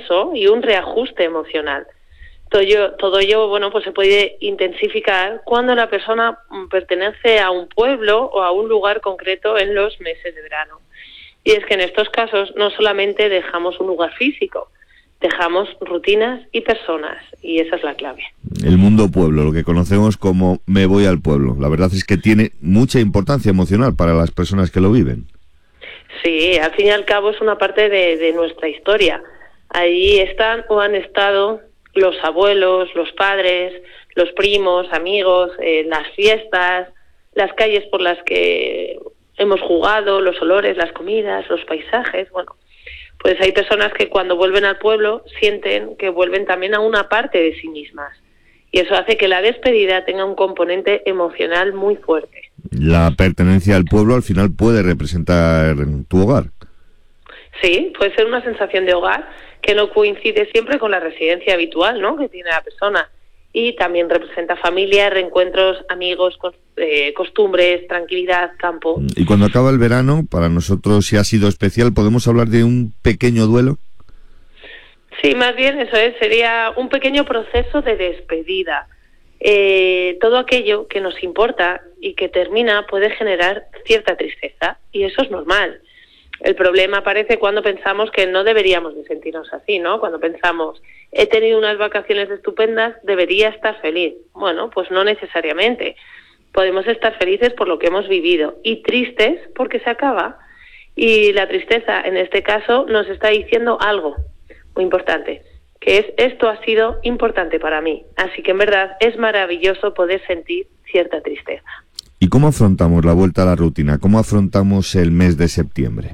proceso y un reajuste emocional. Todo ello, bueno, pues se puede intensificar cuando la persona pertenece a un pueblo o a un lugar concreto en los meses de verano. Y es que en estos casos no solamente dejamos un lugar físico, dejamos rutinas y personas, y esa es la clave. El mundo pueblo, lo que conocemos como me voy al pueblo, la verdad es que tiene mucha importancia emocional para las personas que lo viven. Sí, al fin y al cabo es una parte de nuestra historia. Allí están o han estado los abuelos, los padres, los primos, amigos, las fiestas, las calles por las que hemos jugado, los olores, las comidas, los paisajes. Bueno, pues hay personas que cuando vuelven al pueblo sienten que vuelven también a una parte de sí mismas. Y eso hace que la despedida tenga un componente emocional muy fuerte. La pertenencia al pueblo al final puede representar tu hogar. Sí, puede ser una sensación de hogar que no coincide siempre con la residencia habitual, ¿no?, que tiene la persona. Y también representa familia, reencuentros, amigos, costumbres, tranquilidad, campo. Y cuando acaba el verano, para nosotros, si ha sido especial, ¿podemos hablar de un pequeño duelo? Sí, más bien eso sería un pequeño proceso de despedida. Todo aquello que nos importa y que termina puede generar cierta tristeza, y eso es normal. El problema aparece cuando pensamos que no deberíamos de sentirnos así, ¿no? Cuando pensamos, he tenido unas vacaciones estupendas, debería estar feliz. Bueno, pues no necesariamente. Podemos estar felices por lo que hemos vivido y tristes porque se acaba. Y la tristeza, en este caso, nos está diciendo algo muy importante, que es: esto ha sido importante para mí. Así que en verdad es maravilloso poder sentir cierta tristeza. ¿Y cómo afrontamos la vuelta a la rutina? ¿Cómo afrontamos el mes de septiembre?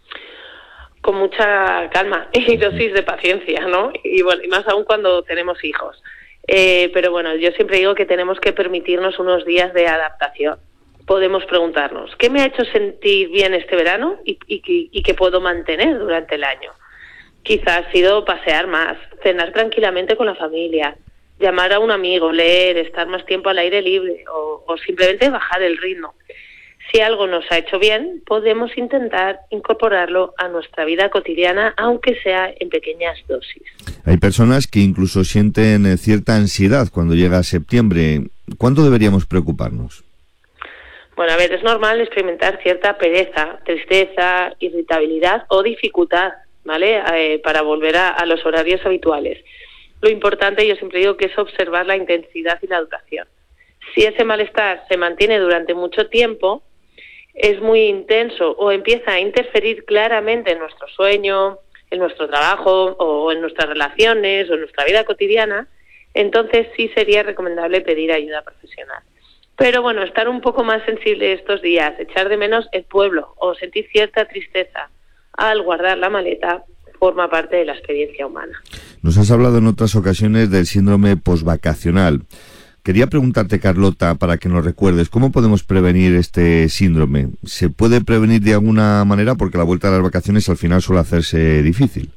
Con mucha calma y dosis de paciencia, ¿no? Y bueno, y más aún cuando tenemos hijos. Pero bueno, yo siempre digo que tenemos que permitirnos unos días de adaptación. Podemos preguntarnos, ¿qué me ha hecho sentir bien este verano y qué puedo mantener durante el año? Quizás ha sido pasear más, cenar tranquilamente con la familia, llamar a un amigo, leer, estar más tiempo al aire libre o simplemente bajar el ritmo. Si algo nos ha hecho bien, podemos intentar incorporarlo a nuestra vida cotidiana, aunque sea en pequeñas dosis. Hay personas que incluso sienten cierta ansiedad cuando llega septiembre. ¿Cuándo deberíamos preocuparnos? Bueno, a ver, es normal experimentar cierta pereza, tristeza, irritabilidad o dificultad, ¿vale? Para volver a los horarios habituales. Lo importante, yo siempre digo, que es observar la intensidad y la duración. Si ese malestar se mantiene durante mucho tiempo, es muy intenso o empieza a interferir claramente en nuestro sueño, en nuestro trabajo o en nuestras relaciones o en nuestra vida cotidiana, entonces sí sería recomendable pedir ayuda profesional. Pero bueno, estar un poco más sensible estos días, echar de menos el pueblo o sentir cierta tristeza al guardar la maleta, forma parte de la experiencia humana. Nos has hablado en otras ocasiones del síndrome posvacacional. Quería preguntarte, Carlota, para que nos recuerdes, ¿cómo podemos prevenir este síndrome? ¿Se puede prevenir de alguna manera? Porque la vuelta a las vacaciones al final suele hacerse difícil.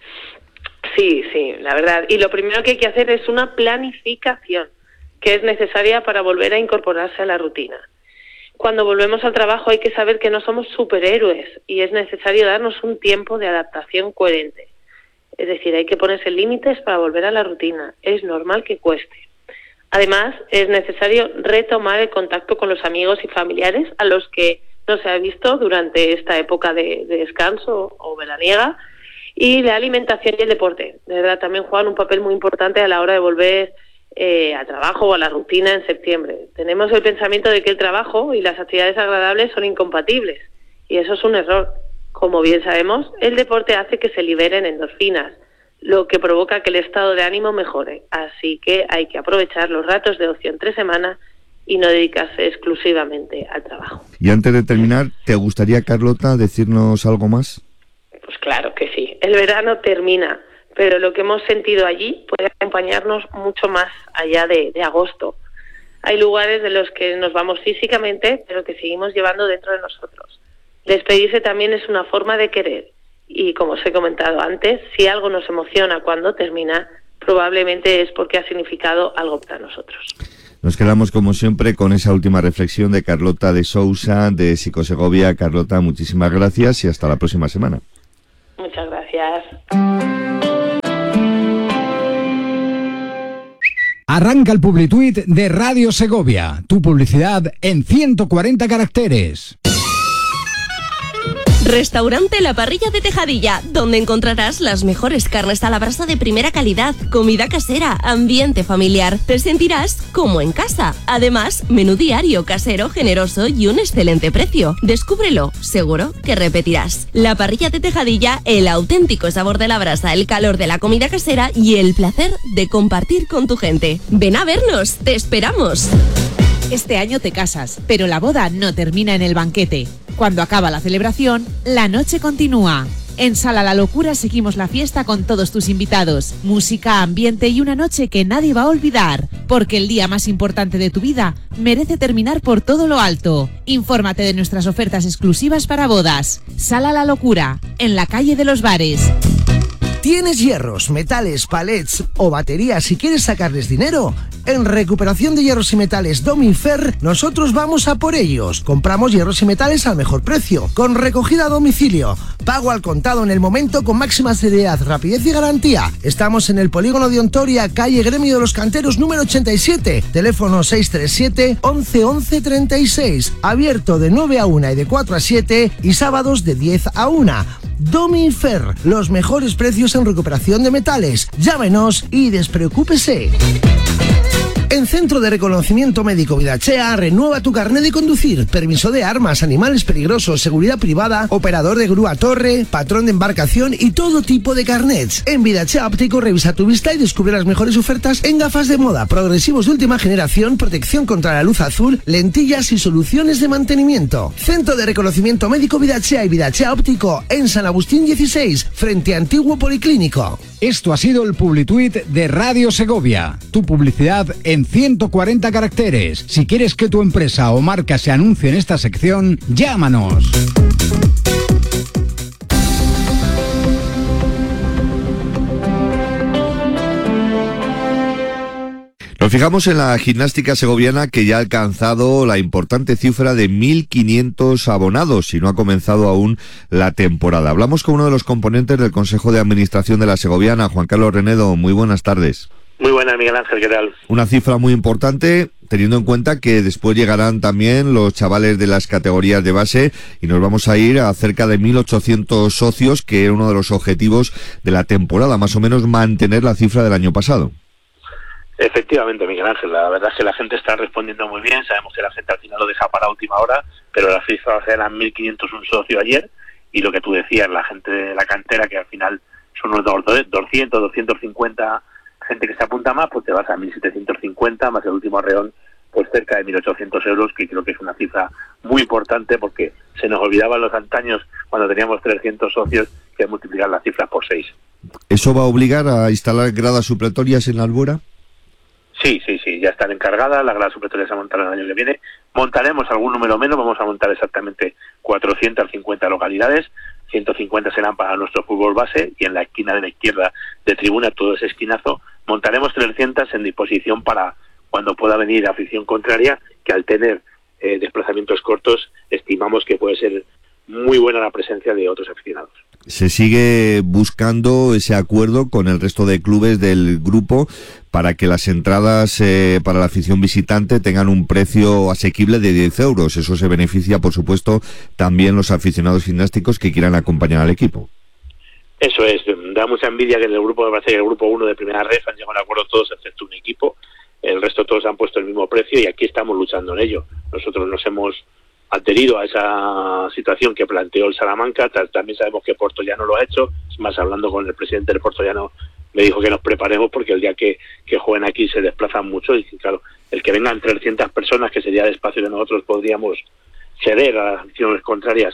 Sí, la verdad. Y lo primero que hay que hacer es una planificación, que es necesaria para volver a incorporarse a la rutina. Cuando volvemos al trabajo hay que saber que no somos superhéroes y es necesario darnos un tiempo de adaptación coherente. Es decir, hay que ponerse límites para volver a la rutina. Es normal que cueste. Además, es necesario retomar el contacto con los amigos y familiares a los que no se ha visto durante esta época de descanso o veraniega. Y la alimentación y el deporte, de verdad, también juegan un papel muy importante a la hora de volver al trabajo o a la rutina en septiembre. Tenemos el pensamiento de que el trabajo y las actividades agradables son incompatibles, y eso es un error. Como bien sabemos, el deporte hace que se liberen endorfinas, lo que provoca que el estado de ánimo mejore. Así que hay que aprovechar los ratos de ocio entre semana y no dedicarse exclusivamente al trabajo. Y antes de terminar, ¿te gustaría, Carlota, decirnos algo más? Pues claro que sí. El verano termina, pero lo que hemos sentido allí puede acompañarnos mucho más allá de agosto. Hay lugares de los que nos vamos físicamente, pero que seguimos llevando dentro de nosotros. Despedirse también es una forma de querer. Y como os he comentado antes, si algo nos emociona cuando termina, probablemente es porque ha significado algo para nosotros. Nos quedamos, como siempre, con esa última reflexión de Carlota de Sousa, de Psicosegovia. Carlota, muchísimas gracias y hasta la próxima semana. Muchas gracias. Arranca el Publituit de Radio Segovia. Tu publicidad en 140 caracteres. Restaurante La Parrilla de Tejadilla, donde encontrarás las mejores carnes a la brasa de primera calidad, comida casera, ambiente familiar. Te sentirás como en casa. Además, menú diario, casero, generoso y un excelente precio. Descúbrelo, seguro que repetirás. La Parrilla de Tejadilla, el auténtico sabor de la brasa, el calor de la comida casera y el placer de compartir con tu gente. Ven a vernos, te esperamos. Este año te casas, pero la boda no termina en el banquete. Cuando acaba la celebración, la noche continúa. En Sala La Locura seguimos la fiesta con todos tus invitados, música, ambiente y una noche que nadie va a olvidar, porque el día más importante de tu vida merece terminar por todo lo alto. Infórmate de nuestras ofertas exclusivas para bodas. Sala La Locura, en la calle de los Bares. ¿Tienes hierros, metales, palets o baterías y quieres sacarles dinero? En Recuperación de Hierros y Metales Domifer, nosotros vamos a por ellos. Compramos hierros y metales al mejor precio, con recogida a domicilio, pago al contado en el momento con máxima seriedad, rapidez y garantía. Estamos en el Polígono de Ontoria, calle Gremio de los Canteros número 87, teléfono 637 11 11 36, abierto de 9 a 1 y de 4 a 7 y sábados de 10 a 1. Domifer, los mejores precios en recuperación de metales. Llámenos y despreocúpese. En Centro de Reconocimiento Médico Vidachea, renueva tu carnet de conducir, permiso de armas, animales peligrosos, seguridad privada, operador de grúa torre, patrón de embarcación y todo tipo de carnets. En Vidachea Óptico revisa tu vista y descubre las mejores ofertas en gafas de moda, progresivos de última generación, protección contra la luz azul, lentillas y soluciones de mantenimiento. Centro de Reconocimiento Médico Vidachea y Vidachea Óptico en San Agustín 16, frente a Antiguo Policlínico. Esto ha sido el Publituit de Radio Segovia. Tu publicidad en 140 caracteres. Si quieres que tu empresa o marca se anuncie en esta sección, llámanos. Nos fijamos en la gimnástica segoviana, que ya ha alcanzado la importante cifra de 1.500 abonados y no ha comenzado aún la temporada. Hablamos con uno de los componentes del Consejo de Administración de la Segoviana, Juan Carlos Renedo. Muy buenas tardes. Muy buenas, Miguel Ángel, ¿qué tal? Una cifra muy importante, teniendo en cuenta que después llegarán también los chavales de las categorías de base y nos vamos a ir a cerca de 1.800 socios, que era uno de los objetivos de la temporada, más o menos mantener la cifra del año pasado. Efectivamente, Miguel Ángel, la verdad es que la gente está respondiendo muy bien. Sabemos que la gente al final lo deja para última hora, pero la cifra eran 1.501 socios ayer, y lo que tú decías, la gente de la cantera, que al final son unos 200, 250 gente que se apunta más, pues te vas a 1.750, más el último arreón, pues cerca de 1.800 euros, que creo que es una cifra muy importante, porque se nos olvidaban los antaños cuando teníamos 300 socios, que multiplicar las cifras por 6. ¿Eso va a obligar a instalar gradas supletorias en la Albora? Sí, ya están encargadas, las gradas supletorias se montarán el año que viene. Montaremos algún número menos, vamos a montar exactamente 450 localidades, 150 serán para nuestro fútbol base, y en la esquina de la izquierda de tribuna, todo ese esquinazo, montaremos 300 en disposición para cuando pueda venir afición contraria, que al tener desplazamientos cortos, estimamos que puede ser muy buena la presencia de otros aficionados. Se sigue buscando ese acuerdo con el resto de clubes del grupo para que las entradas para la afición visitante tengan un precio asequible de 10 euros. Eso se beneficia, por supuesto, también los aficionados gimnásticos que quieran acompañar al equipo. Eso es, da mucha envidia que en el grupo, me parece que el grupo 1 de primera red han llegado a un acuerdo todos, excepto un equipo. El resto todos han puesto el mismo precio y aquí estamos luchando en ello. Nosotros nos hemos adherido a esa situación que planteó el Salamanca. También sabemos que Portollano lo ha hecho. Es más, hablando con el presidente del Portollano, me dijo que nos preparemos porque el día que jueguen aquí se desplazan mucho, y claro, el que vengan 300 personas, que sería el espacio que nosotros podríamos ceder a las aficiones contrarias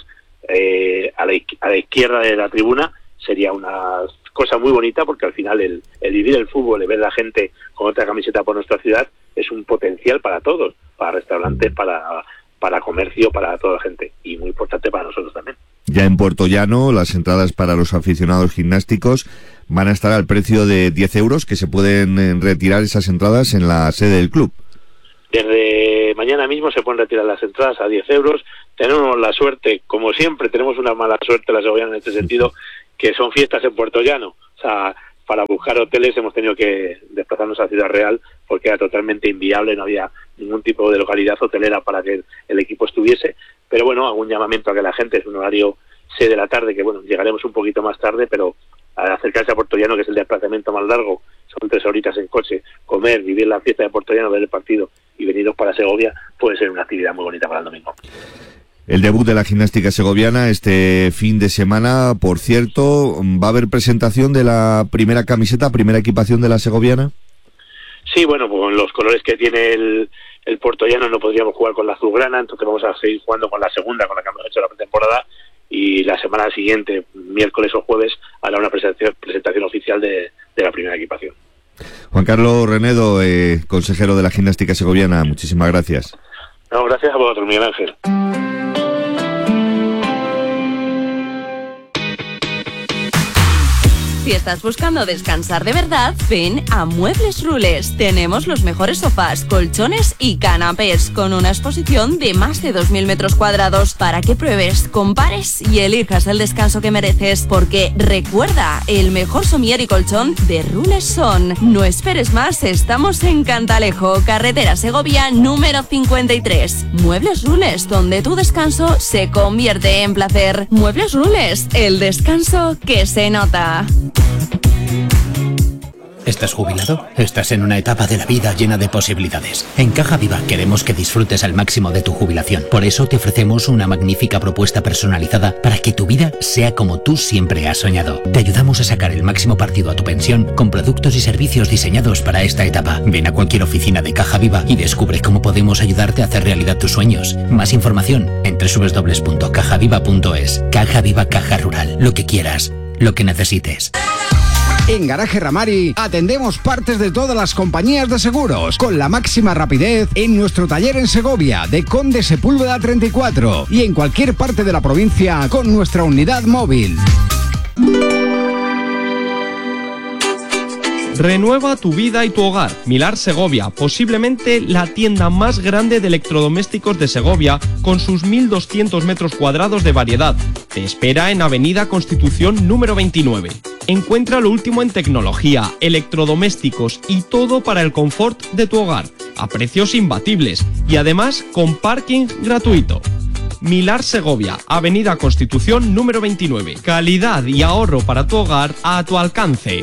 a la izquierda de la tribuna, sería una cosa muy bonita, porque al final el vivir el fútbol, el ver a la gente con otra camiseta por nuestra ciudad, es un potencial para todos, para restaurantes, para comercio, para toda la gente, y muy importante para nosotros también. Ya en Puertollano, las entradas para los aficionados gimnásticos van a estar al precio de 10 euros, que se pueden retirar esas entradas en la sede del club. Desde mañana mismo se pueden retirar las entradas a 10 euros. Tenemos la suerte, como siempre, tenemos una mala suerte la Segoviana en este sentido, que son fiestas en Puertollano. O sea, para buscar hoteles hemos tenido que desplazarnos a Ciudad Real porque era totalmente inviable, no había ningún tipo de localidad hotelera para que el equipo estuviese. Pero bueno, hago un llamamiento a que la gente, es un horario 6 de la tarde, que bueno, llegaremos un poquito más tarde, pero al acercarse a Puerto Llano, que es el desplazamiento más largo, son 3 horitas en coche, comer, vivir la fiesta de Puerto Llano, ver el partido y veniros para Segovia, puede ser una actividad muy bonita para el domingo. El debut de la gimnástica segoviana este fin de semana, por cierto, ¿va a haber presentación de la primera camiseta, primera equipación de la segoviana? Sí, bueno, pues con los colores que tiene el puertollano no podríamos jugar con la azulgrana, entonces vamos a seguir jugando con la segunda, con la que hemos hecho la pretemporada, y la semana siguiente, miércoles o jueves, hará una presentación oficial de la primera equipación. Juan Carlos Renedo, consejero de la gimnástica segoviana, muchísimas gracias. No, gracias a vosotros, Miguel Ángel. Si estás buscando descansar de verdad, ven a Muebles Rules. Tenemos los mejores sofás, colchones y canapés, con una exposición de más de 2.000 metros cuadrados para que pruebes, compares y elijas el descanso que mereces. Porque recuerda, el mejor somier y colchón de Rules son. No esperes más, estamos en Cantalejo, carretera Segovia número 53. Muebles Rules, donde tu descanso se convierte en placer. Muebles Rules, el descanso que se nota. ¿Estás jubilado? Estás en una etapa de la vida llena de posibilidades. En Caja Viva queremos que disfrutes al máximo de tu jubilación. Por eso te ofrecemos una magnífica propuesta personalizada para que tu vida sea como tú siempre has soñado. Te ayudamos a sacar el máximo partido a tu pensión con productos y servicios diseñados para esta etapa. Ven a cualquier oficina de Caja Viva y descubre cómo podemos ayudarte a hacer realidad tus sueños. Más información en www.cajaviva.es. Caja Viva, Caja Rural. Lo que quieras, lo que necesites. En Garaje Ramari atendemos partes de todas las compañías de seguros con la máxima rapidez en nuestro taller en Segovia de Conde Sepúlveda 34 y en cualquier parte de la provincia con nuestra unidad móvil. Renueva tu vida y tu hogar. Milar Segovia, posiblemente la tienda más grande de electrodomésticos de Segovia, con sus 1.200 metros cuadrados de variedad. Te espera en Avenida Constitución número 29. Encuentra lo último en tecnología, electrodomésticos y todo para el confort de tu hogar, a precios imbatibles y además con parking gratuito. Milar Segovia, Avenida Constitución número 29. Calidad y ahorro para tu hogar a tu alcance.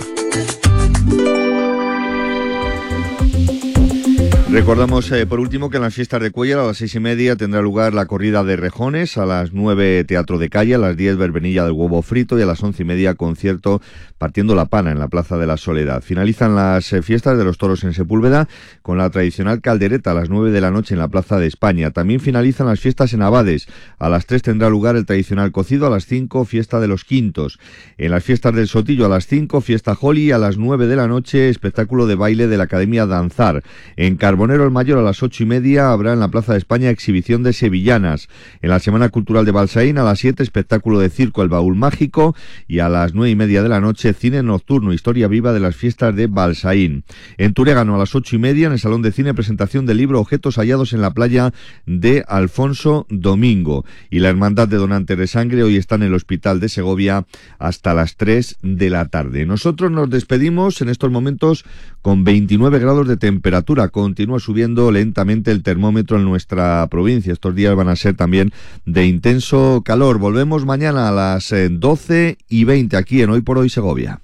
Recordamos por último que en las fiestas de Cuéllar a las 6:30 tendrá lugar la corrida de rejones, a las 9 teatro de calle, a las 10 verbenilla del huevo frito y a las 11:30 concierto partiendo la pana en la Plaza de la Soledad. Finalizan las fiestas de los toros en Sepúlveda con la tradicional caldereta a las 9 de la noche en la Plaza de España. También finalizan las fiestas en Abades. A las 3 tendrá lugar el tradicional cocido, a las 5 fiesta de los quintos. En las fiestas del Sotillo a las 5 fiesta Holly, a las 9 de la noche espectáculo de baile de la Academia Danzar. En Carbonero el Mayor a las 8:30 habrá en la Plaza de España exhibición de sevillanas. En la Semana Cultural de Balsaín a las 7 espectáculo de circo El Baúl Mágico y a las 9:30 de la noche cine nocturno, historia viva de las fiestas de Balsaín. En Turégano a las 8:30 en el Salón de Cine presentación del libro Objetos hallados en la playa de Alfonso Domingo. Y la Hermandad de Donantes de Sangre hoy está en el Hospital de Segovia hasta las 3 de la tarde. Nosotros nos despedimos en estos momentos con 29 grados de temperatura. Continúa subiendo lentamente el termómetro en nuestra provincia. Estos días van a ser también de intenso calor. Volvemos mañana a las 12:20 aquí en Hoy por Hoy Segovia.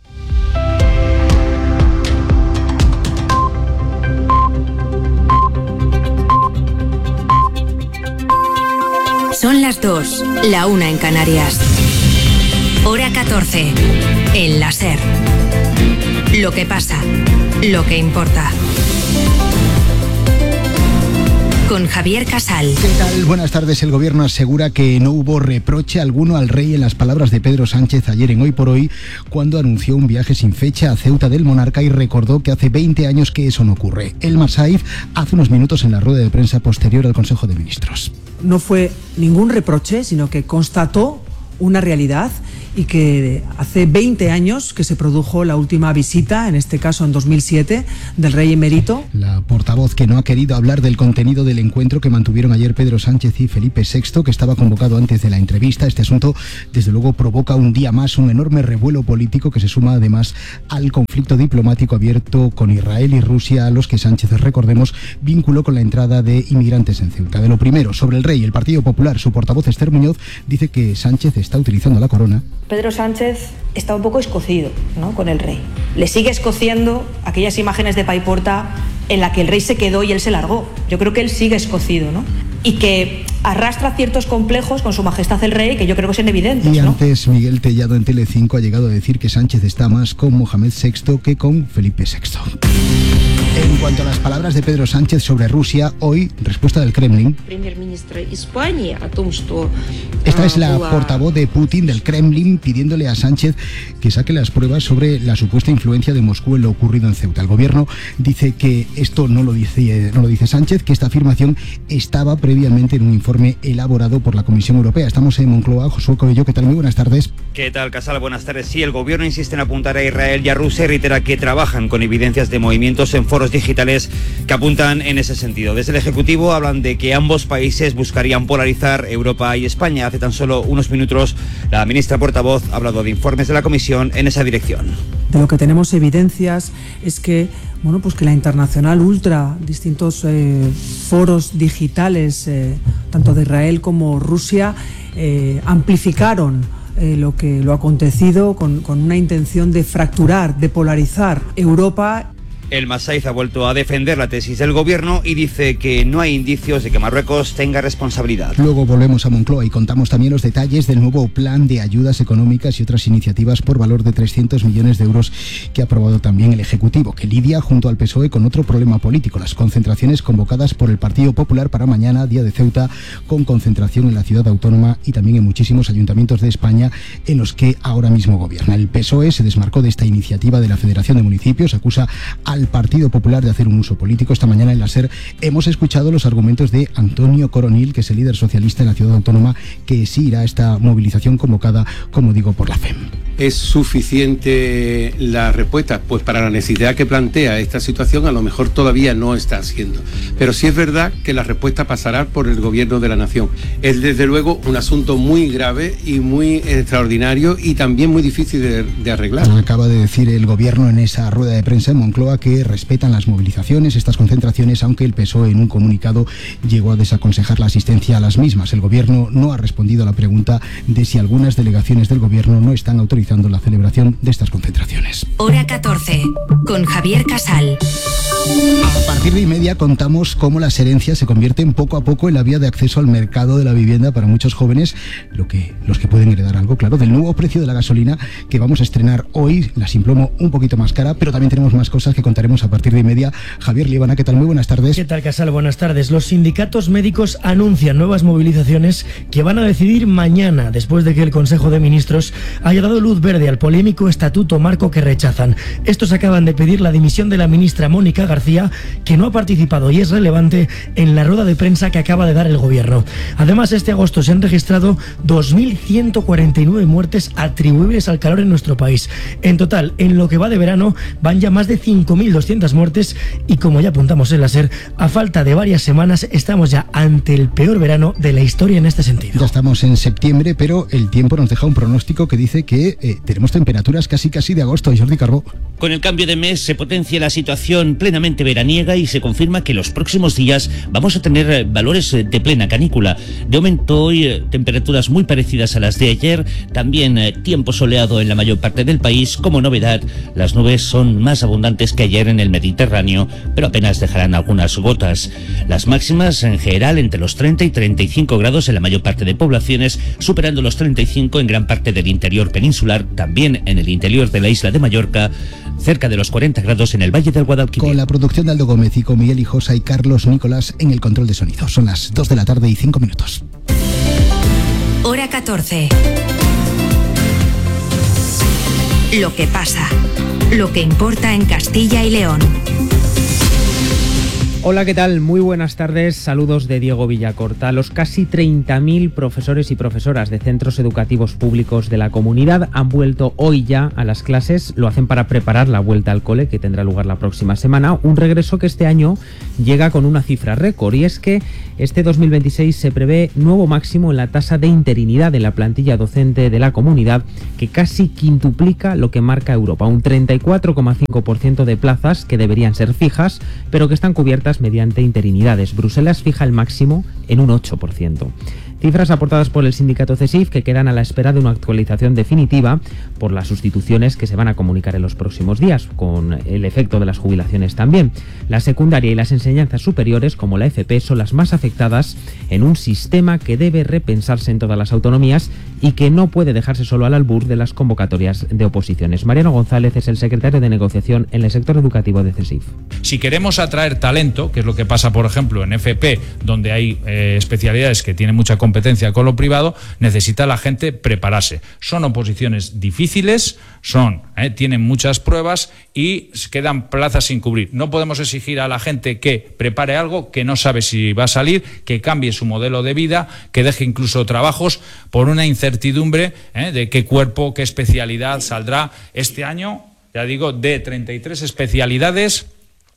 Son las 2, la 1 en Canarias. Hora 14, en la SER. Lo que pasa, lo que importa. Con Javier Casal. ¿Qué tal? Buenas tardes. El gobierno asegura que no hubo reproche alguno al rey en las palabras de Pedro Sánchez ayer en Hoy por Hoy, cuando anunció un viaje sin fecha a Ceuta del monarca y recordó que hace 20 años que eso no ocurre. Elmar Saif hace unos minutos en la rueda de prensa posterior al Consejo de Ministros. No fue ningún reproche, sino que constató una realidad y que hace 20 años que se produjo la última visita, en este caso en 2007, del rey emérito. La portavoz que no ha querido hablar del contenido del encuentro que mantuvieron ayer Pedro Sánchez y Felipe VI, que estaba convocado antes de la entrevista. Este asunto, desde luego, provoca un día más un enorme revuelo político que se suma además al conflicto diplomático abierto con Israel y Rusia, a los que Sánchez, recordemos, vinculó con la entrada de inmigrantes en Ceuta. De lo primero, sobre el rey, el Partido Popular, su portavoz Esther Muñoz dice que Sánchez está utilizando la corona. Pedro Sánchez está un poco escocido, ¿no?, con el rey. Le sigue escociendo aquellas imágenes de Paiporta en la que el rey se quedó y él se largó. Yo creo que él sigue escocido, ¿no? Y que arrastra ciertos complejos con su majestad el rey, que yo creo que son evidentes, y ¿no? Antes, Miguel Tellado en Telecinco ha llegado a decir que Sánchez está más con Mohamed VI que con Felipe VI. En cuanto a las palabras de Pedro Sánchez sobre Rusia, hoy, respuesta del Kremlin. Esta es la portavoz de Putin, del Kremlin, pidiéndole a Sánchez que saque las pruebas sobre la supuesta influencia de Moscú en lo ocurrido en Ceuta. El gobierno dice que esto no lo dice Sánchez, que esta afirmación estaba previamente en un informe elaborado por la Comisión Europea. Estamos en Moncloa. Josué Coello, ¿qué tal? Muy buenas tardes. ¿Qué tal, Casal? Buenas tardes. Sí, el gobierno insiste en apuntar a Israel y a Rusia y reitera que trabajan con evidencias de movimientos en foros digitales que apuntan en ese sentido. Desde el Ejecutivo hablan de que ambos países buscarían polarizar Europa y España. Hace tan solo unos minutos la ministra portavoz ha hablado de informes de la Comisión en esa dirección. De lo que tenemos evidencias es que, bueno, pues que la Internacional Ultra, distintos foros digitales, tanto de Israel como Rusia, amplificaron lo acontecido con una intención de fracturar, de polarizar Europa. El Masaiz ha vuelto a defender la tesis del gobierno y dice que no hay indicios de que Marruecos tenga responsabilidad. Luego volvemos a Moncloa y contamos también los detalles del nuevo plan de ayudas económicas y otras iniciativas por valor de 300 millones de euros que ha aprobado también el Ejecutivo, que lidia junto al PSOE con otro problema político, las concentraciones convocadas por el Partido Popular para mañana, día de Ceuta, con concentración en la ciudad autónoma y también en muchísimos ayuntamientos de España en los que ahora mismo gobierna. El PSOE se desmarcó de esta iniciativa de la Federación de Municipios, acusa al Partido Popular de hacer un uso político. Esta mañana en la SER hemos escuchado los argumentos de Antonio Coronil, que es el líder socialista en la ciudad autónoma, que sí irá a esta movilización convocada, como digo, por la FEM. ¿Es suficiente la respuesta? Pues para la necesidad que plantea esta situación a lo mejor todavía no está siendo. Pero sí es verdad que la respuesta pasará por el gobierno de la nación. Es desde luego un asunto muy grave y muy extraordinario y también muy difícil de arreglar. Acaba de decir el gobierno en esa rueda de prensa en Moncloa que respetan las movilizaciones, estas concentraciones, aunque el PSOE en un comunicado llegó a desaconsejar la asistencia a las mismas. El gobierno no ha respondido a la pregunta de si algunas delegaciones del gobierno no están autorizando la celebración de estas concentraciones. Hora 14, con Javier Casal. A partir de 1:30 contamos cómo las herencias se convierten poco a poco en la vía de acceso al mercado de la vivienda para muchos jóvenes, los que pueden heredar algo, claro, del nuevo precio de la gasolina que vamos a estrenar hoy, la Simplomo un poquito más cara, pero también tenemos más cosas que contaremos a partir de 1:30. Javier Líbana, ¿qué tal? Muy buenas tardes. ¿Qué tal, Casal? Buenas tardes. Los sindicatos médicos anuncian nuevas movilizaciones que van a decidir mañana, después de que el Consejo de Ministros haya dado luz verde al polémico estatuto marco que rechazan. Estos acaban de pedir la dimisión de la ministra Mónica García, que no ha participado y es relevante en la rueda de prensa que acaba de dar el gobierno. Además, este agosto se han registrado 2.149 muertes atribuibles al calor en nuestro país. En total, en lo que va de verano, van ya más de 5.200 muertes y, como ya apuntamos en la SER, a falta de varias semanas estamos ya ante el peor verano de la historia en este sentido. Ya estamos en septiembre, pero el tiempo nos deja un pronóstico que dice que tenemos temperaturas casi de agosto. Jordi Carbó. Con el cambio de mes se potencia la situación plenamente veraniega y se confirma que los próximos días vamos a tener valores de plena canícula. De momento hoy temperaturas muy parecidas a las de ayer, también tiempo soleado en la mayor parte del país. Como novedad, las nubes son más abundantes que ayer en el Mediterráneo, pero apenas dejarán algunas gotas. Las máximas en general entre los 30 y 35 grados en la mayor parte de poblaciones, superando los 35 en gran parte del interior peninsular, también en el interior de la isla de Mallorca, cerca de los 40 grados en el Valle del Guadalquivir. Con la producción de Aldo Gómez y con Miguel Hijosa y Carlos Nicolás en el control de sonido. Son las 2 de la tarde y 5 minutos. Hora 14. Lo que pasa. Lo que importa en Castilla y León. Hola, ¿qué tal? Muy buenas tardes. Saludos de Diego Villacorta. Los casi 30.000 profesores y profesoras de centros educativos públicos de la comunidad han vuelto hoy ya a las clases. Lo hacen para preparar la vuelta al cole, que tendrá lugar la próxima semana. Un regreso que este año llega con una cifra récord, y es que este 2026 se prevé nuevo máximo en la tasa de interinidad de la plantilla docente de la comunidad, que casi quintuplica lo que marca Europa. Un 34,5% de plazas que deberían ser fijas, pero que están cubiertas mediante interinidades. Bruselas fija el máximo en un 8%. Cifras aportadas por el sindicato CESIF que quedan a la espera de una actualización definitiva por las sustituciones que se van a comunicar en los próximos días, con el efecto de las jubilaciones también. La secundaria y las enseñanzas superiores, como la FP, son las más afectadas en un sistema que debe repensarse en todas las autonomías y que no puede dejarse solo al albur de las convocatorias de oposiciones. Mariano González es el secretario de negociación en el sector educativo de CESIF. Si queremos atraer talento, que es lo que pasa, por ejemplo, en FP, donde hay especialidades que tienen mucha competencia con lo privado, necesita la gente prepararse. Son oposiciones difíciles, tienen muchas pruebas y quedan plazas sin cubrir. No podemos exigir a la gente que prepare algo que no sabe si va a salir, que cambie su modelo de vida, que deje incluso trabajos por una incertidumbre de qué cuerpo, qué especialidad saldrá este año. Ya digo, de 33 especialidades,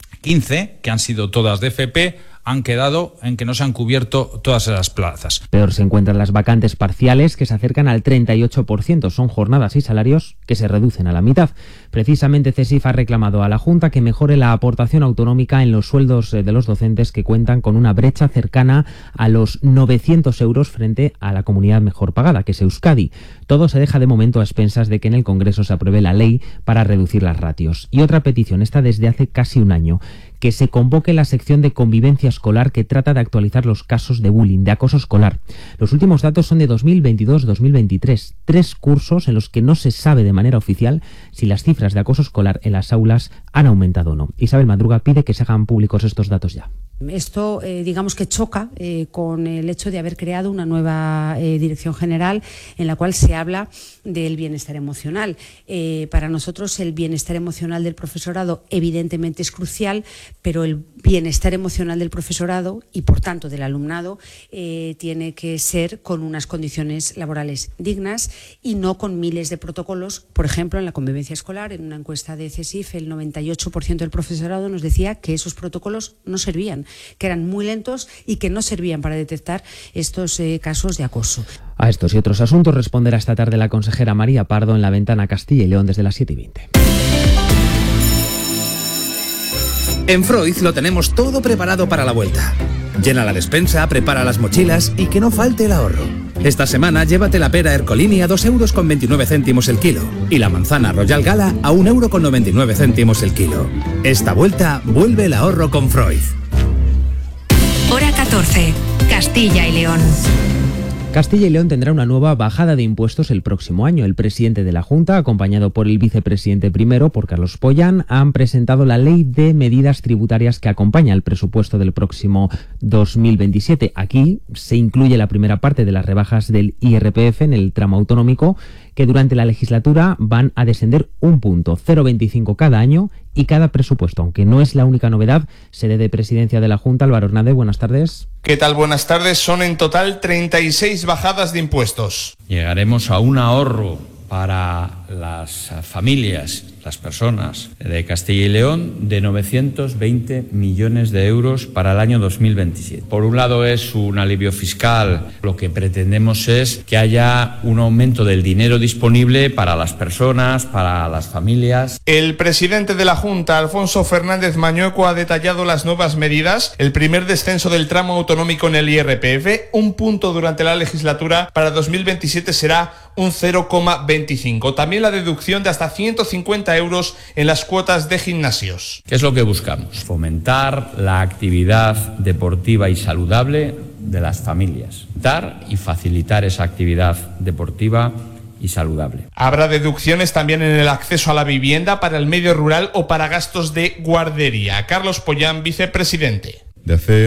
15, que han sido todas de FP, han quedado en que no se han cubierto todas esas plazas. Peor se encuentran las vacantes parciales, que se acercan al 38%. Son jornadas y salarios que se reducen a la mitad. Precisamente CESIF ha reclamado a la Junta que mejore la aportación autonómica en los sueldos de los docentes, que cuentan con una brecha cercana a los 900 euros frente a la comunidad mejor pagada, que es Euskadi. Todo se deja de momento a expensas de que en el Congreso se apruebe la ley para reducir las ratios. Y otra petición, esta desde hace casi un año, que se convoque la sección de convivencia escolar, que trata de actualizar los casos de bullying, de acoso escolar. Los últimos datos son de 2022-2023, 3 cursos en los que no se sabe de manera oficial si las cifras de acoso escolar en las aulas han aumentado o no. Isabel Madruga pide que se hagan públicos estos datos ya. Esto, digamos que choca con el hecho de haber creado una nueva dirección general en la cual se habla del bienestar emocional. Para nosotros el bienestar emocional del profesorado evidentemente es crucial, pero el bienestar emocional del profesorado y por tanto del alumnado tiene que ser con unas condiciones laborales dignas y no con miles de protocolos. Por ejemplo, en la convivencia escolar, en una encuesta de CESIF, el 98% del profesorado nos decía que esos protocolos no servían, que eran muy lentos y que no servían para detectar estos casos de acoso. A estos y otros asuntos responderá esta tarde la consejera María Pardo en La Ventana Castilla y León desde las 7:20. En Freud lo tenemos todo preparado para la vuelta. Llena la despensa, prepara las mochilas y que no falte el ahorro. Esta semana llévate la pera Ercolini a 2,29 € el kilo y la manzana Royal Gala a 1,99 € el kilo. Esta vuelta vuelve el ahorro con Freud. Hora 14, Castilla y León. Castilla y León tendrá una nueva bajada de impuestos el próximo año. El presidente de la Junta, acompañado por el vicepresidente primero, por Carlos Pollán, han presentado la ley de medidas tributarias que acompaña el presupuesto del próximo 2027. Aquí se incluye la primera parte de las rebajas del IRPF en el tramo autonómico, que durante la legislatura van a descender un punto, 0,25 cada año y cada presupuesto. Aunque no es la única novedad, sede de presidencia de la Junta, Álvaro Hernández, buenas tardes. ¿Qué tal? Buenas tardes. Son en total 36 bajadas de impuestos. Llegaremos a un ahorro para las familias, las personas de Castilla y León, de 920 millones de euros para el año 2027. Por un lado es un alivio fiscal. Lo que pretendemos es que haya un aumento del dinero disponible para las personas, para las familias. El presidente de la Junta, Alfonso Fernández Mañueco, ha detallado las nuevas medidas. El primer descenso del tramo autonómico en el IRPF, un punto durante la legislatura. Para 2027 será un 0,25. También la deducción de hasta 150 euros en las cuotas de gimnasios. ¿Qué es lo que buscamos? Fomentar la actividad deportiva y saludable de las familias. Dar y facilitar esa actividad deportiva y saludable. Habrá deducciones también en el acceso a la vivienda, para el medio rural o para gastos de guardería. Carlos Pollán, vicepresidente. De hacer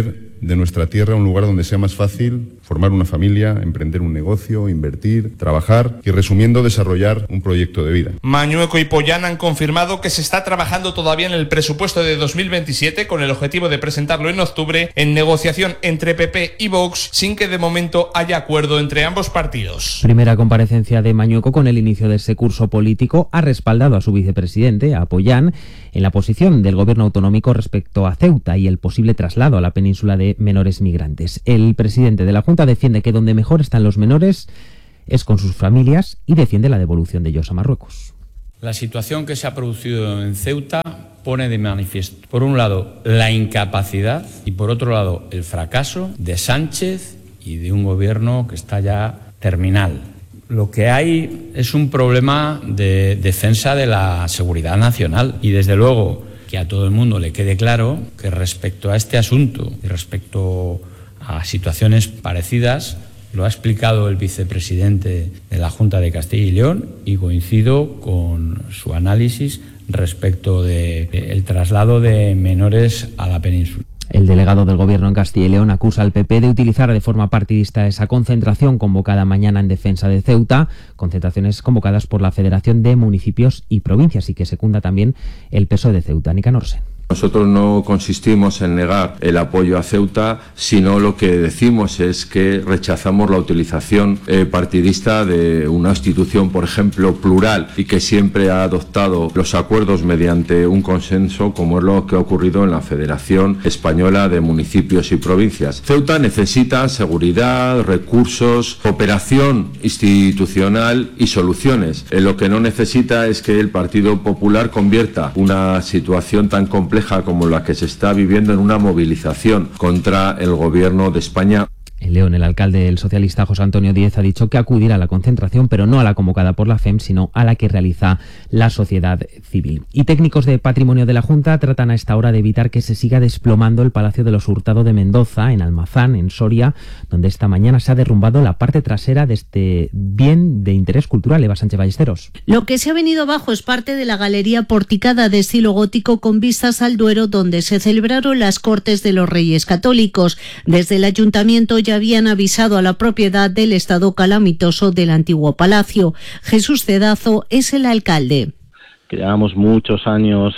de nuestra tierra un lugar donde sea más fácil formar una familia, emprender un negocio, invertir, trabajar y, resumiendo, desarrollar un proyecto de vida. Mañueco y Pollán han confirmado que se está trabajando todavía en el presupuesto de 2027 con el objetivo de presentarlo en octubre en negociación entre PP y Vox, sin que de momento haya acuerdo entre ambos partidos. Primera comparecencia de Mañueco con el inicio de ese curso político. Ha respaldado a su vicepresidente, a Pollán, en la posición del gobierno autonómico respecto a Ceuta y el posible traslado a la península de menores migrantes. El presidente de la Junta defiende que donde mejor están los menores es con sus familias y defiende la devolución de ellos a Marruecos. La situación que se ha producido en Ceuta pone de manifiesto, por un lado, la incapacidad y, por otro lado, el fracaso de Sánchez y de un gobierno que está ya terminal. Lo que hay es un problema de defensa de la seguridad nacional y, desde luego, que a todo el mundo le quede claro que respecto a este asunto y respecto a situaciones parecidas, lo ha explicado el vicepresidente de la Junta de Castilla y León y coincido con su análisis respecto del traslado de menores a la península. El delegado del Gobierno en Castilla y León acusa al PP de utilizar de forma partidista esa concentración convocada mañana en defensa de Ceuta, concentraciones convocadas por la Federación de Municipios y Provincias y que secunda también el PSOE de Ceuta. Nica Norsen. Nosotros no consistimos en negar el apoyo a Ceuta, sino lo que decimos es que rechazamos la utilización partidista de una institución, por ejemplo, plural y que siempre ha adoptado los acuerdos mediante un consenso, como es lo que ha ocurrido en la Federación Española de Municipios y Provincias. Ceuta necesita seguridad, recursos, cooperación institucional y soluciones. Lo que no necesita es que el Partido Popular convierta una situación tan compleja como la que se está viviendo en una movilización contra el gobierno de España. En León, el alcalde, el socialista José Antonio Díez, ha dicho que acudirá a la concentración, pero no a la convocada por la FEM, sino a la que realiza la sociedad civil. Y técnicos de patrimonio de la Junta tratan a esta hora de evitar que se siga desplomando el Palacio de los Hurtado de Mendoza, en Almazán, en Soria, donde esta mañana se ha derrumbado la parte trasera de este bien de interés cultural. Eva Sánchez Ballesteros. Lo que se ha venido abajo es parte de la galería porticada de estilo gótico con vistas al Duero, donde se celebraron las Cortes de los Reyes Católicos. Desde el Ayuntamiento ya habían avisado a la propiedad del estado calamitoso del antiguo palacio. Jesús Cedazo es el alcalde. Que llevamos muchos años,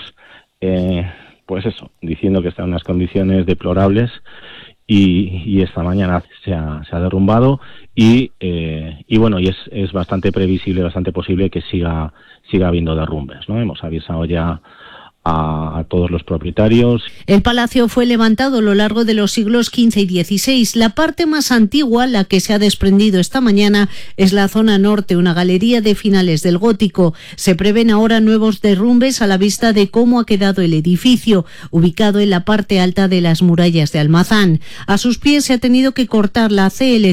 diciendo que está en unas condiciones deplorables y esta mañana se ha derrumbado y es bastante previsible, bastante posible que siga habiendo derrumbes, ¿no? Hemos avisado ya a todos los propietarios. El palacio fue levantado a lo largo de los siglos XV y XVI. La parte más antigua, la que se ha desprendido esta mañana, es la zona norte, una galería de finales del gótico. Se prevén ahora nuevos derrumbes a la vista de cómo ha quedado el edificio, ubicado en la parte alta de las murallas de Almazán. A sus pies se ha tenido que cortar la CL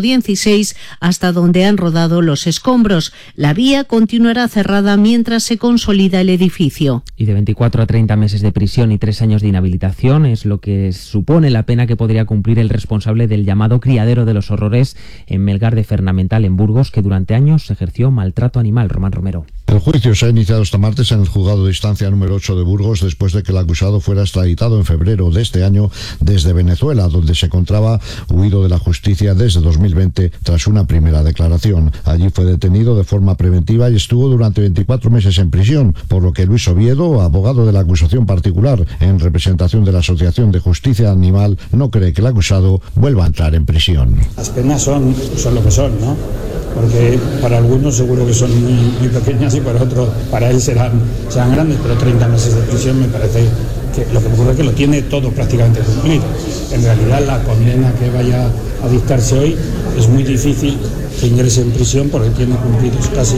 116 hasta donde han rodado los escombros. La vía continuará cerrada mientras se consolida el edificio. Y de 24 a 30 meses de prisión y 3 años de inhabilitación es lo que supone la pena que podría cumplir el responsable del llamado Criadero de los Horrores en Melgar de Fernamental, en Burgos, que durante años ejerció maltrato animal. Román Romero. El juicio se ha iniciado este martes en el juzgado de instancia número 8 de Burgos después de que el acusado fuera extraditado en febrero de este año desde Venezuela, donde se encontraba huido de la justicia desde 2020 tras una primera declaración. Allí fue detenido de forma preventiva y estuvo durante 24 meses en prisión, por lo que Luis Oviedo, abogado de la acusación particular en representación de la Asociación de Justicia Animal, no cree que el acusado vuelva a entrar en prisión. Las penas son lo que son, ¿no? Porque para algunos seguro que son muy pequeñas y para otros, para él serán grandes, pero 30 meses de prisión me parece que lo que ocurre es que lo tiene todo prácticamente cumplido. En realidad la condena que vaya a dictarse hoy es muy difícil que ingrese en prisión porque tiene cumplidos casi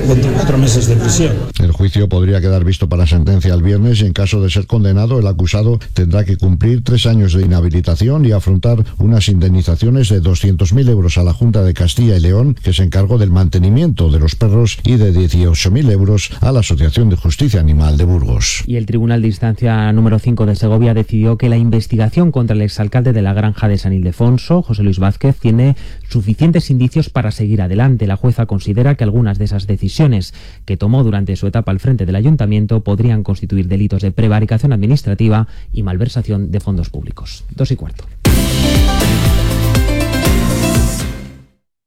24 meses de prisión. El juicio podría quedar visto para sentencia el viernes y en caso de ser condenado el acusado tendrá que cumplir 3 años de inhabilitación y afrontar unas indemnizaciones de 200.000 euros a la Junta de Castilla y León, que se encargó del mantenimiento de los perros, y de 18.000 euros a la Asociación de Justicia Animal de Burgos. Y el Tribunal de Instancia número 5 de Segovia decidió que la investigación contra el exalcalde de la Granja de San Ildefonso, José Luis Vázquez, tiene suficientes indicios para seguir adelante. La jueza considera que algunas de esas decisiones que tomó durante su etapa al frente del ayuntamiento podrían constituir delitos de prevaricación administrativa y malversación de fondos públicos. 2:15.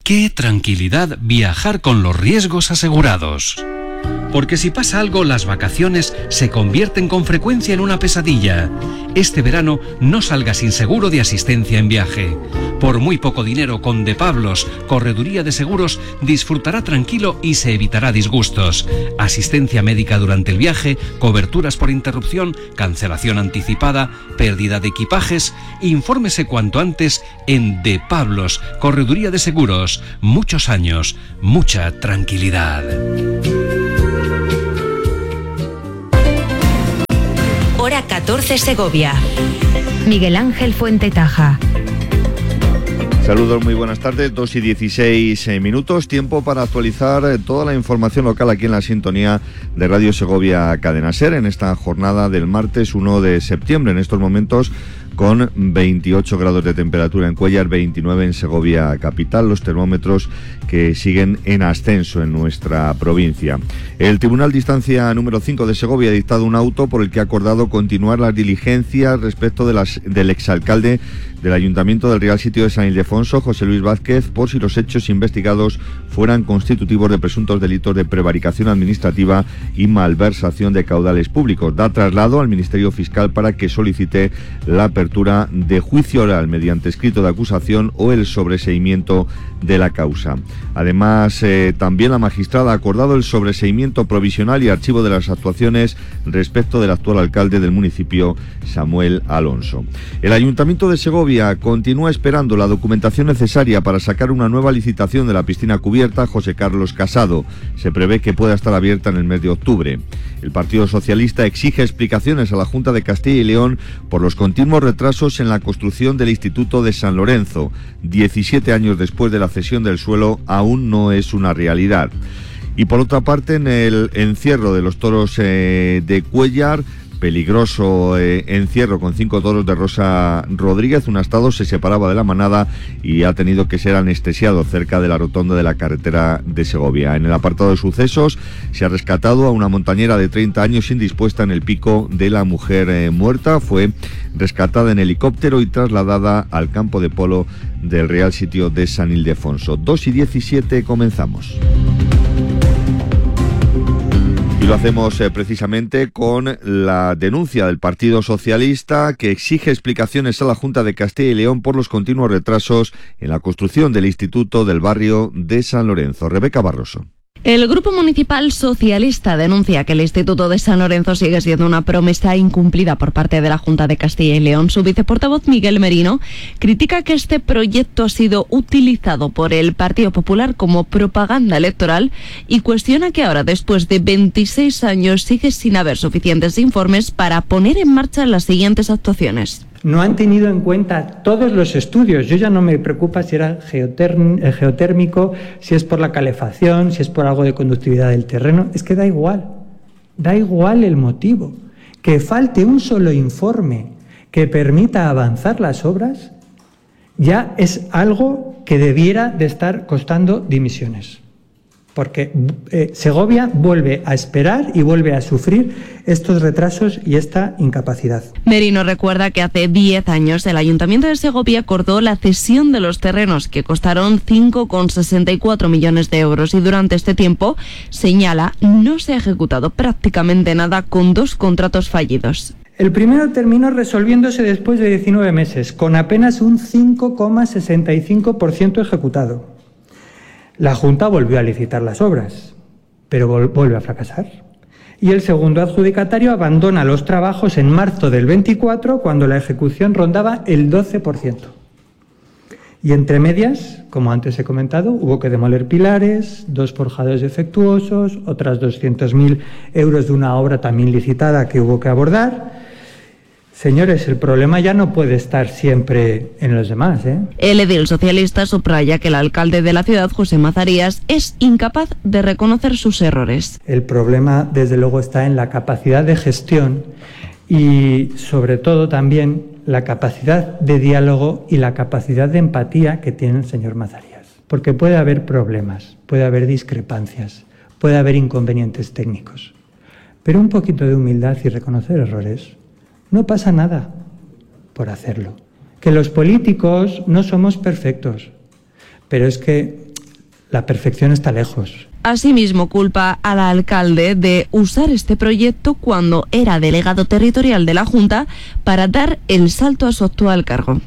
¡Qué tranquilidad viajar con los riesgos asegurados! Porque si pasa algo, las vacaciones se convierten con frecuencia en una pesadilla. Este verano no salga sin seguro de asistencia en viaje. Por muy poco dinero, con De Pablos, Correduría de Seguros, disfrutará tranquilo y se evitará disgustos. Asistencia médica durante el viaje, coberturas por interrupción, cancelación anticipada, pérdida de equipajes. Infórmese cuanto antes en De Pablos, Correduría de Seguros. Muchos años, mucha tranquilidad. Hora 14 Segovia. Miguel Ángel Fuentetaja. Saludos, muy buenas tardes, 2:16 minutos, tiempo para actualizar toda la información local aquí en la sintonía de Radio Segovia Cadena SER en esta jornada del martes 1 de septiembre, en estos momentos con 28 grados de temperatura en Cuéllar, 29 en Segovia capital, los termómetros que siguen en ascenso en nuestra provincia. El Tribunal de Instancia número 5 de Segovia ha dictado un auto por el que ha acordado continuar las diligencias respecto del exalcalde del Ayuntamiento del Real Sitio de San Ildefonso, José Luis Vázquez, por si los hechos investigados fueran constitutivos de presuntos delitos de prevaricación administrativa y malversación de caudales públicos. Da traslado al Ministerio Fiscal para que solicite la apertura de juicio oral mediante escrito de acusación o el sobreseimiento de la causa. Además, también la magistrada ha acordado el sobreseimiento provisional y archivo de las actuaciones respecto del actual alcalde del municipio, Samuel Alonso. El Ayuntamiento de Segovia continúa esperando la documentación necesaria para sacar una nueva licitación de la piscina cubierta José Carlos Casado. Se prevé que pueda estar abierta en el mes de octubre. El Partido Socialista exige explicaciones a la Junta de Castilla y León por los continuos retrasos en la construcción del Instituto de San Lorenzo. 17 años después de la cesión del suelo, aún no es una realidad. Y por otra parte, en el encierro de los toros de Cuéllar, peligroso encierro con 5 toros de Rosa Rodríguez, un astado se separaba de la manada y ha tenido que ser anestesiado cerca de la rotonda de la carretera de Segovia. En el apartado de sucesos se ha rescatado a una montañera de 30 años indispuesta en el pico de la mujer muerta. Fue rescatada en helicóptero y trasladada al campo de polo del Real Sitio de San Ildefonso. 2:17, comenzamos. Y lo hacemos precisamente con la denuncia del Partido Socialista, que exige explicaciones a la Junta de Castilla y León por los continuos retrasos en la construcción del Instituto del barrio de San Lorenzo. Rebeca Barroso. El Grupo Municipal Socialista denuncia que el Instituto de San Lorenzo sigue siendo una promesa incumplida por parte de la Junta de Castilla y León. Su viceportavoz, Miguel Merino, critica que este proyecto ha sido utilizado por el Partido Popular como propaganda electoral y cuestiona que ahora, después de 26 años, sigue sin haber suficientes informes para poner en marcha las siguientes actuaciones. No han tenido en cuenta todos los estudios. Yo ya no me preocupa si era geotérmico, si es por la calefacción, si es por algo de conductividad del terreno. Es que da igual el motivo. Que falte un solo informe que permita avanzar las obras ya es algo que debiera de estar costando dimisiones. Porque Segovia vuelve a esperar y vuelve a sufrir estos retrasos y esta incapacidad. Merino recuerda que hace 10 años el Ayuntamiento de Segovia acordó la cesión de los terrenos, que costaron 5,64 millones de euros, y durante este tiempo, señala, no se ha ejecutado prácticamente nada, con 2 contratos fallidos. El primero terminó resolviéndose después de 19 meses, con apenas un 5,65% ejecutado. La Junta volvió a licitar las obras, pero vuelve a fracasar. Y el segundo adjudicatario abandona los trabajos en marzo del 24, cuando la ejecución rondaba el 12%. Y entre medias, como antes he comentado, hubo que demoler pilares, 2 forjados defectuosos, otras 200.000 euros de una obra también licitada que hubo que abordar. Señores, el problema ya no puede estar siempre en los demás, ¿eh? El edil socialista subraya que el alcalde de la ciudad, José Mazarías, es incapaz de reconocer sus errores. El problema, desde luego, está en la capacidad de gestión y, sobre todo, también la capacidad de diálogo y la capacidad de empatía que tiene el señor Mazarías. Porque puede haber problemas, puede haber discrepancias, puede haber inconvenientes técnicos. Pero un poquito de humildad y reconocer errores. No pasa nada por hacerlo. Que los políticos no somos perfectos, pero es que La perfección está lejos. Asimismo, culpa al alcalde de usar este proyecto cuando era delegado territorial de la Junta para dar el salto a su actual cargo.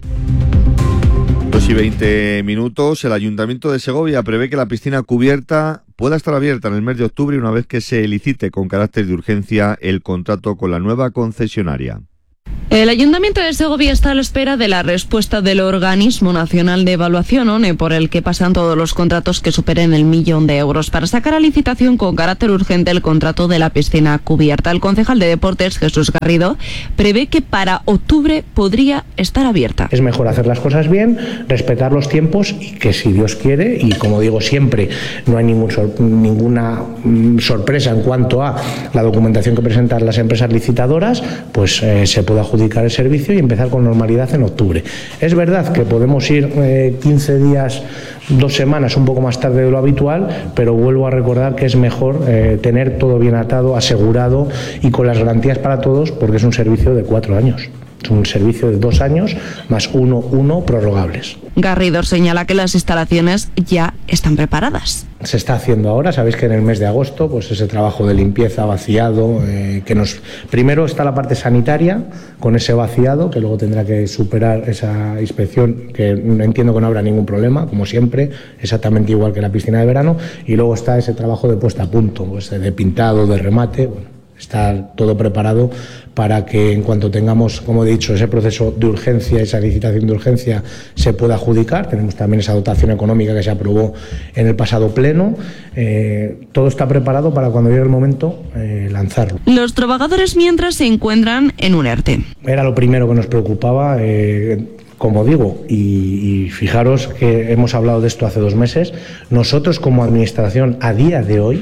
2:20. El Ayuntamiento de Segovia prevé que la piscina cubierta pueda estar abierta en el mes de octubre una vez que se licite con carácter de urgencia el contrato con la nueva concesionaria. El Ayuntamiento de Segovia está a la espera de la respuesta del Organismo Nacional de Evaluación, ONE, por el que pasan todos los contratos que superen el 1.000.000 de euros para sacar a licitación con carácter urgente el contrato de la piscina cubierta. El concejal de Deportes, Jesús Garrido, prevé que para octubre podría estar abierta. Es mejor hacer las cosas bien, respetar los tiempos y que, si Dios quiere, y como digo siempre, no hay ninguna sorpresa en cuanto a la documentación que presentan las empresas licitadoras, pues se puede adjudicar el servicio y empezar con normalidad en octubre. Es verdad que podemos ir 15 días, 2 semanas un poco más tarde de lo habitual, pero vuelvo a recordar que es mejor tener todo bien atado, asegurado y con las garantías para todos, porque es un servicio de 4 años. Es un servicio de 2 años más uno prorrogables. Garrido señala que las instalaciones ya están preparadas. Se está haciendo ahora, sabéis que en el mes de agosto, pues ese trabajo de limpieza, vaciado, primero está la parte sanitaria con ese vaciado, que luego tendrá que superar esa inspección, que entiendo que no habrá ningún problema, como siempre, exactamente igual que la piscina de verano, y luego está ese trabajo de puesta a punto, pues de pintado, de remate. Está todo preparado para que en cuanto tengamos, como he dicho, ese proceso de urgencia, esa licitación de urgencia, se pueda adjudicar. Tenemos también esa dotación económica que se aprobó en el pasado pleno. Todo está preparado para cuando llegue el momento lanzarlo. Los trabajadores mientras se encuentran en un ERTE. Era lo primero que nos preocupaba. Como digo, y fijaros que hemos hablado de esto hace 2 meses, nosotros como administración a día de hoy,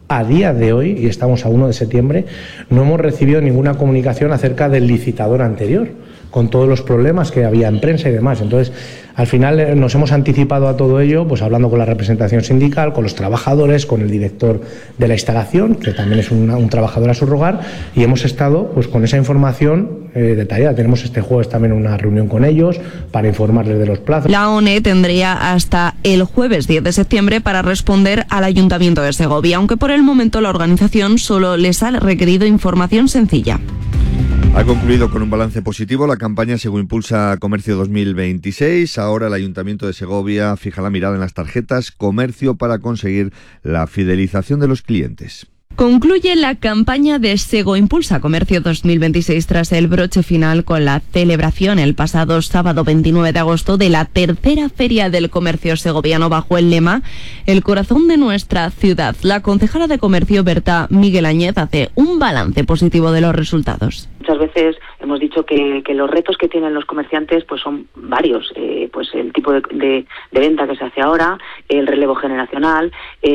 y estamos a 1 de septiembre, no hemos recibido ninguna comunicación acerca del licitador anterior, con todos los problemas que había en prensa y demás. Entonces, al final nos hemos anticipado a todo ello, pues hablando con la representación sindical, con los trabajadores, con el director de la instalación, que también es un trabajador a subrogar, y hemos estado pues con esa información detallada. Tenemos este jueves también una reunión con ellos para informarles de los plazos. La ONE tendría hasta el jueves 10 de septiembre para responder al Ayuntamiento de Segovia, aunque por el momento la organización solo les ha requerido información sencilla. Ha concluido con un balance positivo la campaña Sego Impulsa Comercio 2026. Ahora el Ayuntamiento de Segovia fija la mirada en las tarjetas Comercio para conseguir la fidelización de los clientes. Concluye la campaña de Sego Impulsa Comercio 2026 tras el broche final con la celebración el pasado sábado 29 de agosto de la tercera Feria del Comercio Segoviano bajo el lema El corazón de nuestra ciudad. La concejala de Comercio, Berta Miguel Añez, hace un balance positivo de los resultados. Muchas veces hemos dicho que los retos que tienen los comerciantes pues son varios, pues el tipo de venta que se hace ahora, el relevo generacional,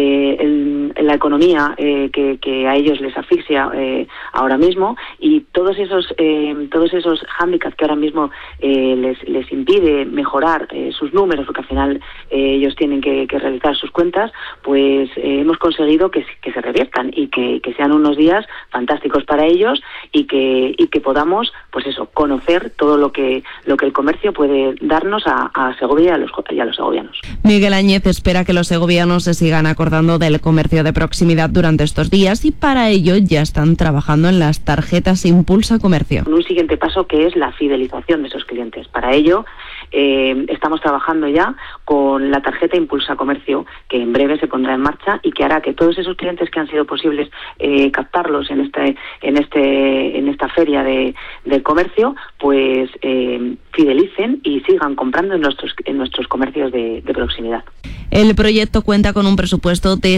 la economía que a ellos les asfixia ahora mismo, y todos esos hándicaps que ahora mismo les impide mejorar sus números, porque al final ellos tienen que realizar sus cuentas, pues hemos conseguido que se reviertan y que sean unos días fantásticos para ellos y que podamos, pues eso, conocer todo lo que el comercio puede darnos a Segovia y a los segovianos. Miguel Añez espera que los segovianos se sigan acordando del comercio de proximidad durante estos días, y para ello ya están trabajando en las tarjetas Impulsa Comercio. Un siguiente paso que es la fidelización de esos clientes. Para ello estamos trabajando ya con la tarjeta Impulsa Comercio, que en breve se pondrá en marcha y que hará que todos esos clientes que han sido posibles captarlos en esta feria del comercio, pues fidelicen y sigan comprando en nuestros comercios de proximidad. El proyecto cuenta con un presupuesto de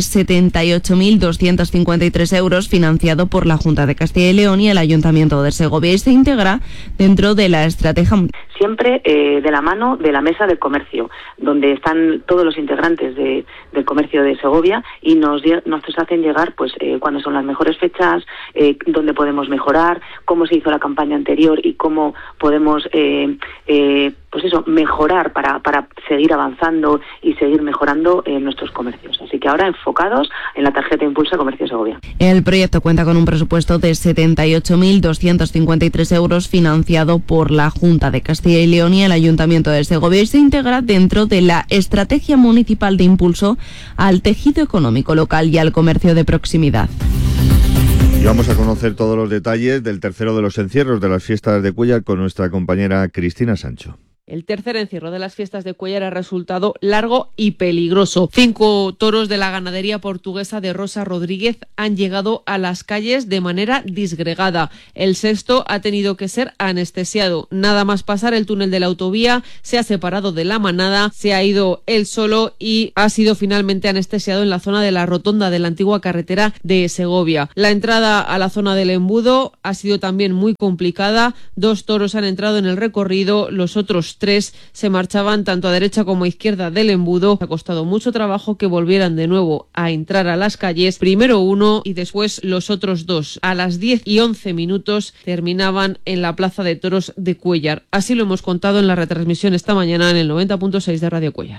78.253 euros financiado por la Junta de Castilla y León y el Ayuntamiento de Segovia, y se integra dentro de la estrategia. Siempre de la mano de la mesa del comercio, donde están todos los integrantes del comercio de Segovia, y nos hacen llegar pues cuándo son las mejores fechas, dónde podemos mejorar, cómo se hizo la campaña anterior y cómo podemos pues eso, mejorar para seguir avanzando y seguir mejorando nuestros comercios. Así que ahora enfocados en la tarjeta Impulsa Comercio Segovia. El proyecto cuenta con un presupuesto de 78.253 euros financiado por la Junta de Castilla y León y el Ayuntamiento de Segovia y se integra dentro de la Estrategia Municipal de Impulso al tejido económico local y al comercio de proximidad. Y vamos a conocer todos los detalles del tercero de los encierros de las fiestas de Cuéllar con nuestra compañera Cristina Sancho. El tercer encierro de las fiestas de Cuéllar ha resultado largo y peligroso. 5 toros de la ganadería portuguesa de Rosa Rodríguez han llegado a las calles de manera disgregada. El sexto ha tenido que ser anestesiado. Nada más pasar el túnel de la autovía, se ha separado de la manada, se ha ido él solo y ha sido finalmente anestesiado en la zona de la rotonda de la antigua carretera de Segovia. La entrada a la zona del embudo ha sido también muy complicada. 2 toros han entrado en el recorrido, los otros 3 se marchaban tanto a derecha como a izquierda del embudo. Ha costado mucho trabajo que volvieran de nuevo a entrar a las calles. Primero uno y después los otros 2. A las 10:11 terminaban en la Plaza de Toros de Cuéllar. Así lo hemos contado en la retransmisión esta mañana en el 90.6 de Radio Cuéllar.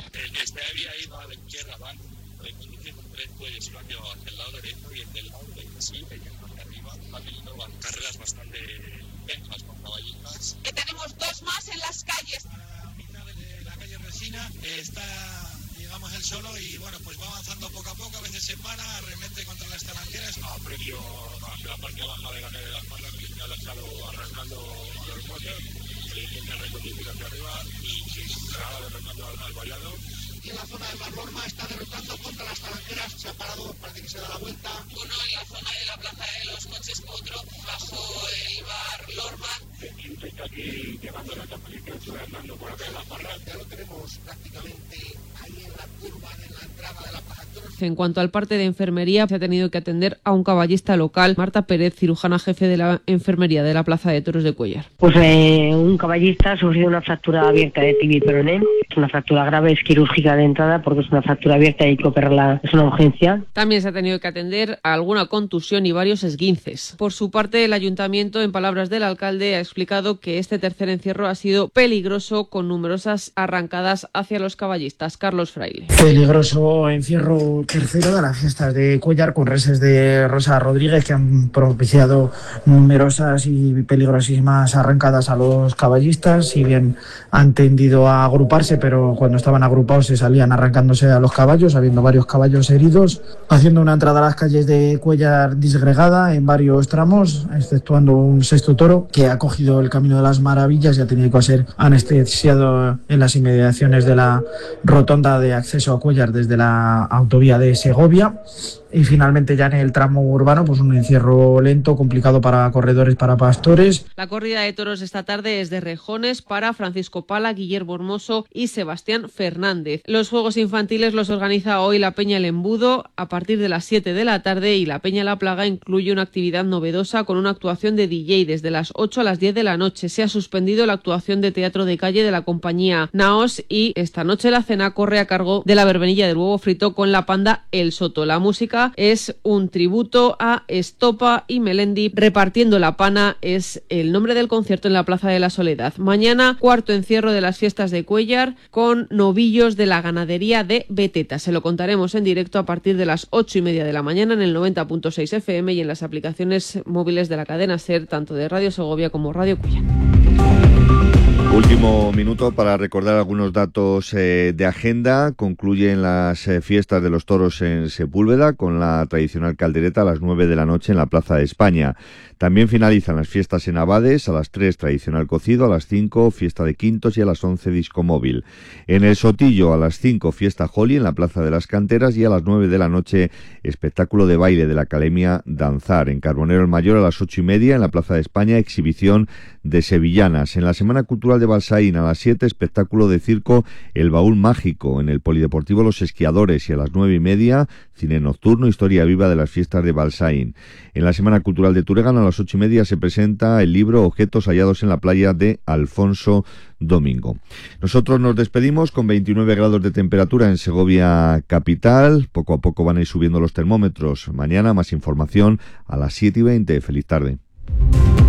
Llegamos él solo y bueno, pues va avanzando poco a poco, a veces se para, arremete contra las talanqueras. Aprecio hacia la parte baja de la calle de las Parras, que ya la ha estado arrancando a los motos, se intenta reconducir hacia arriba y se va derrotando al vallado. Y en la zona del Bar Lorma está derrotando contra las talanqueras, se ha parado, parece que se da la vuelta. Uno en la zona de la Plaza de los Coches, otro bajo el Bar Lorma. Está aquí llevando la capacitación, se va andando por acá en las Parras. Ya lo tenemos prácticamente ahí en la curva de la entrada de la Plaza de Toros. En cuanto al parte de enfermería, se ha tenido que atender a un caballista local, Marta Pérez, cirujana jefe de la enfermería de la Plaza de Toros de Cuéllar. Pues un caballista ha sufrido una fractura abierta de tibia y peroné. Es una fractura grave, es quirúrgica de entrada porque es una fractura abierta y hay que operarla, es una urgencia. También se ha tenido que atender a alguna contusión y varios esguinces. Por su parte, el ayuntamiento, en palabras del alcalde, ha explicado que este tercer encierro ha sido peligroso con numerosas arrancadas hacia los caballistas. Carlos Fraile. Peligroso encierro tercero de las fiestas de Cuéllar con reses de Rosa Rodríguez que han propiciado numerosas y peligrosísimas arrancadas a los caballistas. Si bien han tendido a agruparse, pero cuando estaban agrupados se salían arrancándose a los caballos, habiendo varios caballos heridos, haciendo una entrada a las calles de Cuéllar disgregada en varios tramos, exceptuando un sexto toro que ha cogido el Camino de las Maravillas y ha tenido que ser anestesiado en las inmediaciones de la rotonda de acceso a Cuéllar desde la autovía de Segovia. Y finalmente ya en el tramo urbano, pues un encierro lento, complicado para corredores, para pastores. La corrida de toros esta tarde es de rejones para Francisco Pala, Guillermo Hermoso y Sebastián Fernández. Los juegos infantiles los organiza hoy la Peña El Embudo a partir de las 7 de la tarde y la Peña La Plaga incluye una actividad novedosa con una actuación de DJ desde las 8 a las 10 de la noche. Se ha suspendido la actuación de teatro de calle de la compañía Naos y esta noche la cena corre a cargo de la verbenilla del huevo frito con la panda El Soto. La música es un tributo a Estopa y Melendi. Repartiendo la pana es el nombre del concierto en la Plaza de la Soledad. Mañana, cuarto encierro de las fiestas de Cuéllar con novillos de la ganadería de Beteta. Se lo contaremos en directo a partir de las 8:30 de la mañana en el 90.6 FM y en las aplicaciones móviles de la cadena SER, tanto de Radio Segovia como Radio Cuéllar. Último minuto para recordar algunos datos de agenda. Concluyen las fiestas de los toros en Sepúlveda con la tradicional caldereta a las 9 de la noche en la Plaza de España. También finalizan las fiestas en Abades, a las 3 tradicional cocido, a las 5 fiesta de quintos y a las 11 disco móvil. En el Sotillo a las 5 fiesta Holly en la Plaza de las Canteras y a las 9 de la noche espectáculo de baile de la Academia Danzar. En Carbonero el Mayor a las 8:30 en la Plaza de España exhibición de sevillanas. En la Semana Cultural de Balsaín a las 7 espectáculo de circo El Baúl Mágico. En el Polideportivo Los Esquiadores y a las 9:30 cine nocturno, historia viva de las fiestas de Balsaín. En la Semana Cultural de Turegano a las 8:30 se presenta el libro Objetos hallados en la playa de Alfonso Domingo. Nosotros nos despedimos con 29 grados de temperatura en Segovia capital. Poco a poco van a ir subiendo los termómetros. Mañana más información a las 7:20. Feliz tarde.